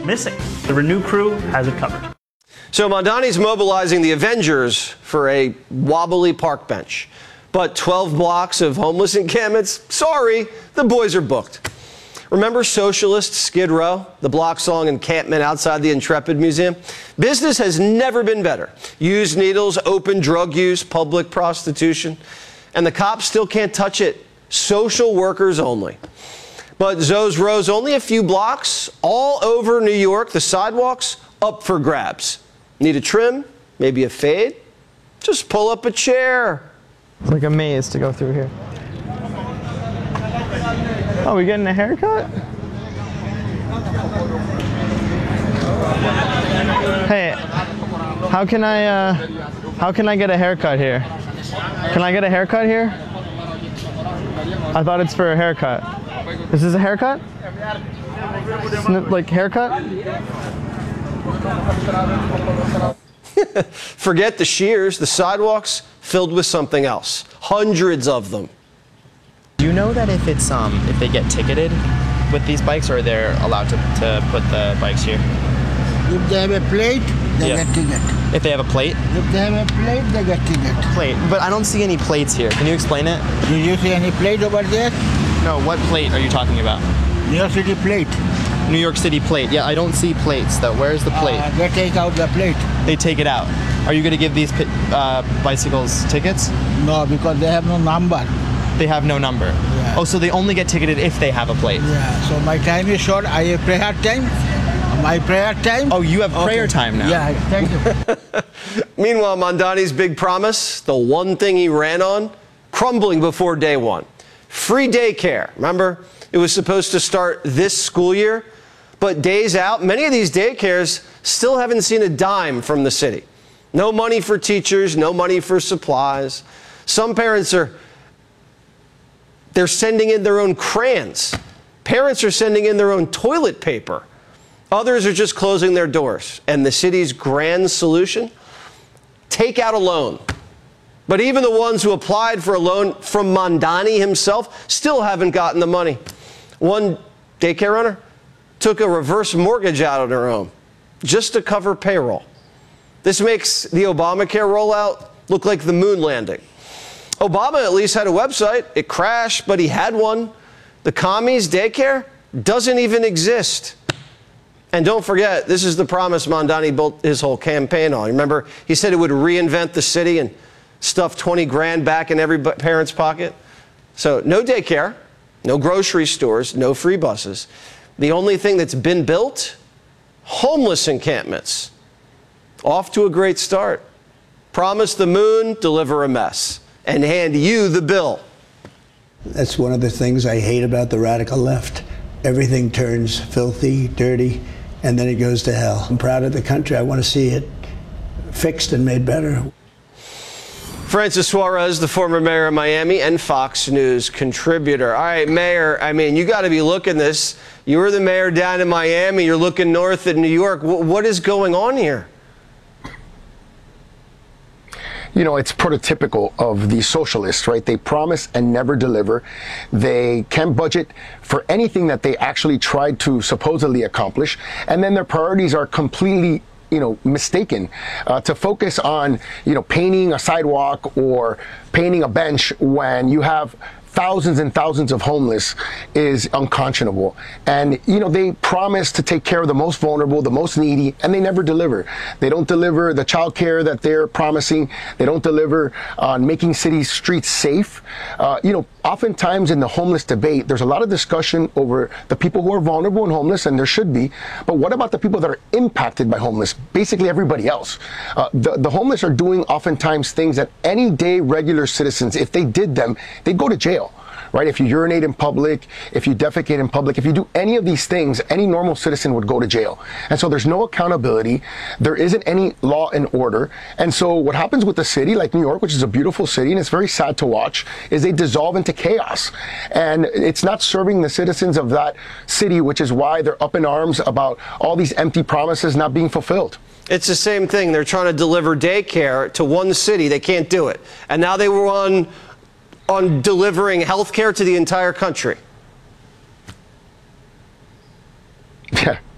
missing. The Renew crew has it covered. So Mamdani's mobilizing the Avengers for a wobbly park bench. But 12 blocks of homeless encampments? Sorry, the boys are booked. Remember Socialist Skid Row, the block-long encampment outside the Intrepid Museum? Business has never been better. Used needles, open drug use, public prostitution. And the cops still can't touch it. Social workers only. But Zoe's Row's only a few blocks, all over New York. The sidewalks up for grabs. Need a trim? Maybe a fade? Just pull up a chair. It's like a maze to go through here. Oh, we getting a haircut? Hey, how can I get a haircut here? Can I get a haircut here? I thought it's for a haircut. Is this a haircut? Isn't it like haircut? Forget the shears, the sidewalks filled with something else. Hundreds of them. Do you know that if they get ticketed with these bikes, or they're allowed to put the bikes here? If they have a plate, they get ticket. If they have a plate? If they have a plate, they get ticket. Plate, but I don't see any plates here. Can you explain it? Did you see any plate over there? No, what plate are you talking about? New York City plate. New York City plate. Yeah, I don't see plates though. Where's the plate? They take out the plate. They take it out. Are you going to give these bicycles tickets? No, because they have no number. They have no number. Yeah. Oh, so they only get ticketed if they have a plate. Yeah, so my time is short. I have prayer time. My prayer time. Oh, you have prayer time now. Yeah, thank you. Meanwhile, Mamdani's big promise, the one thing he ran on, crumbling before day one. Free daycare. Remember? It was supposed to start this school year, but days out, many of these daycares still haven't seen a dime from the city. No money for teachers, no money for supplies. Some parents they're sending in their own crayons. Parents are sending in their own toilet paper. Others are just closing their doors. And the city's grand solution? Take out a loan. But even the ones who applied for a loan from Mamdani himself still haven't gotten the money. One daycare owner took a reverse mortgage out on her own just to cover payroll. This makes the Obamacare rollout look like the moon landing. Obama at least had a website. It crashed, but he had one. The commies daycare doesn't even exist. And don't forget, this is the promise Mamdani built his whole campaign on. Remember, he said it would reinvent the city and stuff 20 grand back in every parent's pocket. So no daycare, no grocery stores, no free buses. The only thing that's been built, homeless encampments. Off to a great start. Promise the moon, deliver a mess, and hand you the bill. That's one of the things I hate about the radical left. Everything turns filthy, dirty, and then it goes to hell. I'm proud of the country. I want to see it fixed and made better. Francis Suarez, the former mayor of Miami and Fox News contributor. All right, Mayor, I mean, you got to be looking this. You were the mayor down in Miami. You're looking north at New York. What is going on here? You know, it's prototypical of the socialists, right? They promise and never deliver. They can't budget for anything that they actually tried to supposedly accomplish. And then their priorities are completely, mistaken to focus on, painting a sidewalk or painting a bench when you have thousands and thousands of homeless is unconscionable. And, they promise to take care of the most vulnerable, the most needy, and they never deliver. They don't deliver the child care that they're promising. They don't deliver on making cities, streets safe. Oftentimes in the homeless debate, there's a lot of discussion over the people who are vulnerable and homeless, and there should be. But what about the people that are impacted by homeless? Basically everybody else. The homeless are doing oftentimes things that any day regular citizens, if they did them, they'd go to jail. Right? If you urinate in public, if you defecate in public, if you do any of these things, any normal citizen would go to jail. And so there's no accountability. There isn't any law and order. And so what happens with a city like New York, which is a beautiful city, and it's very sad to watch, is they dissolve into chaos. And it's not serving the citizens of that city, which is why they're up in arms about all these empty promises not being fulfilled. It's the same thing. They're trying to deliver daycare to one city. They can't do it. And now they were on delivering health care to the entire country. Yeah.